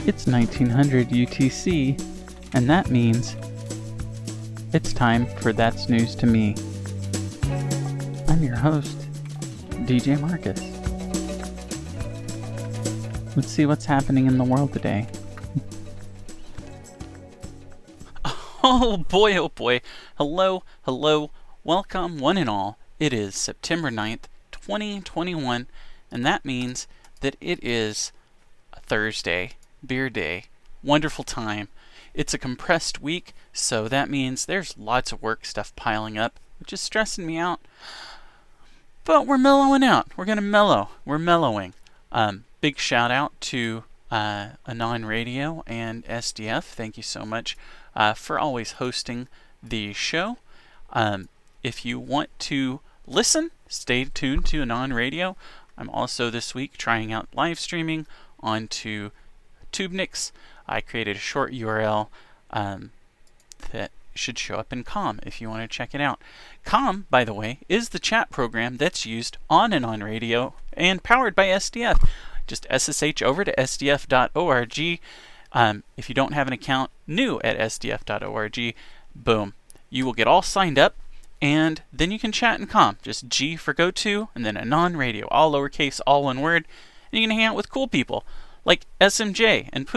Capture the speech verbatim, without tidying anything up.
It's nineteen hundred U T C, and that means it's time for That's News to Me. I'm your host, D J Marcus. Let's see what's happening in the world today. Oh boy, oh boy. Hello, hello, welcome one and all. It is September ninth, twenty twenty-one, and that means that it is a Thursday, beer day, wonderful time. It's a compressed week, so that means there's lots of work stuff piling up, which is stressing me out. But we're mellowing out. We're going to mellow. We're mellowing. Um, big shout out to uh, Anon Radio and S D F. Thank you so much uh, for always hosting the show. Um, if you want to listen, stay tuned to Anon Radio. I'm also this week trying out live streaming onto TubeNix. I created a short U R L um, that should show up in Calm if you want to check it out. Calm, by the way, is the chat program that's used on Anon Radio and powered by S D F. Just S S H over to S D F dot org. Um, if you don't have an account new at S D F dot org, boom, you will get all signed up, and then you can chat in Calm. Just G for go to, and then Anon Radio, all lowercase, all one word, and you can hang out with cool people like S M J and